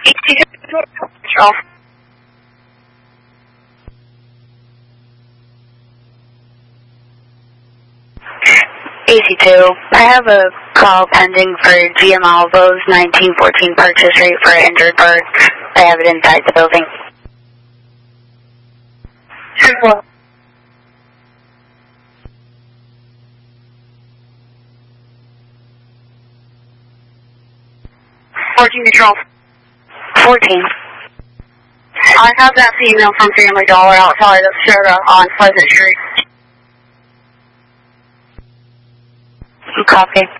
Control. AC2, I have a call pending for GM Alvo's 1914 purchase rate for an injured bird. I have it inside the building. Sure. Control. 14. I have that female from Family Dollar outside of Soda on Pleasant Street. Copy.